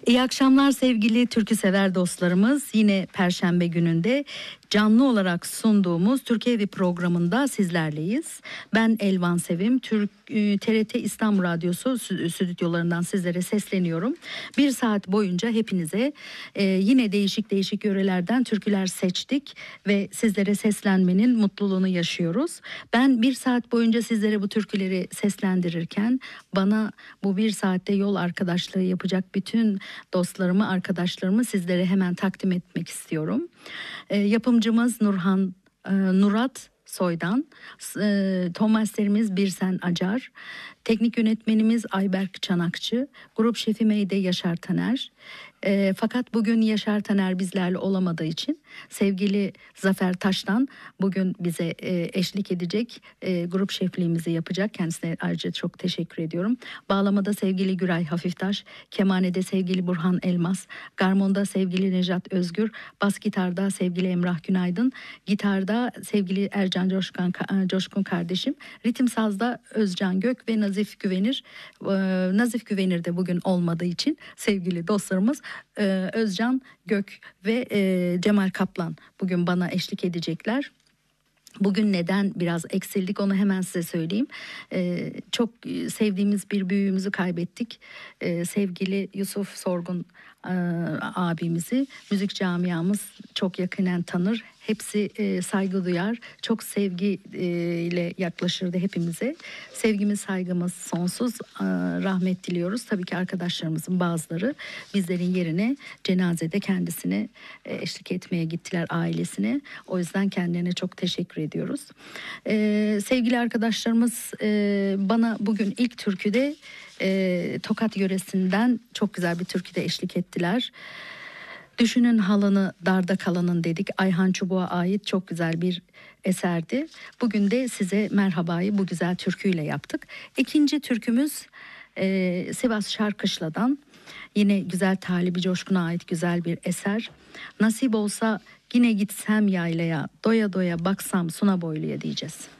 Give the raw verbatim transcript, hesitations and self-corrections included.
İyi akşamlar sevgili türkü sever dostlarımız. Yine Perşembe gününde canlı olarak sunduğumuz Türkiye Evi programında sizlerleyiz. Ben Elvan Sevim, Türk T R T İstanbul Radyosu stüdyolarından sizlere sesleniyorum. Bir saat boyunca hepinize e, yine değişik değişik yörelerden türküler seçtik ve sizlere seslenmenin mutluluğunu yaşıyoruz. Ben bir saat boyunca sizlere bu türküleri seslendirirken bana bu bir saatte yol arkadaşlığı yapacak bütün dostlarımı, arkadaşlarımı sizlere hemen takdim etmek istiyorum. E, yapımcımız Nurhan e, Nurat Soydan, e, Tomasterimiz Birsen Acar, teknik yönetmenimiz Ayberk Çanakçı, grup şefi Meyde Yaşar Taner. E, fakat bugün Yaşar Taner bizlerle olamadığı için sevgili Zafer Taş'tan bugün bize e, eşlik edecek, e, grup şefliğimizi yapacak. Kendisine ayrıca çok teşekkür ediyorum. Bağlamada sevgili Güray Hafiftaş, kemanede sevgili Burhan Elmas, garmonda sevgili Nejat Özgür, bas gitarda sevgili Emrah Günaydın, gitarda sevgili Ercan Coşkun, Coşkun kardeşim, ritim sazda Özcan Gök ve Nazif Güvenir. E, Nazif Güvenir de bugün olmadığı için sevgili dostlarımız Ee, Özcan Gök ve e, Cemal Kaplan bugün bana eşlik edecekler. Bugün neden biraz eksildik onu hemen size söyleyeyim. Ee, çok sevdiğimiz bir büyüğümüzü kaybettik. Ee, sevgili Yusuf Sorgun e, abimizi müzik camiamız çok yakinen tanır. Hepsi e, saygı duyar. Çok sevgiyle yaklaşırdı hepimize. Sevgimiz, saygımız sonsuz. E, rahmet diliyoruz. Tabii ki arkadaşlarımızın bazıları bizlerin yerine cenazede kendisine e, eşlik etmeye gittiler, ailesine. O yüzden kendilerine çok teşekkür ediyoruz. E, sevgili arkadaşlarımız e, bana bugün ilk türküde e, Tokat yöresinden çok güzel bir türküde eşlik ettiler. Düşünün halını darda kalanın dedik. Ayhan Çubuğ'a ait çok güzel bir eserdi. Bugün de size merhabayı bu güzel türküyle yaptık. İkinci türkümüz e, Sivas Şarkışla'dan. Yine güzel Talibi Coşkun'a ait güzel bir eser. Nasip olsa yine gitsem yaylaya, doya doya baksam Suna Boylu'ya diyeceğiz.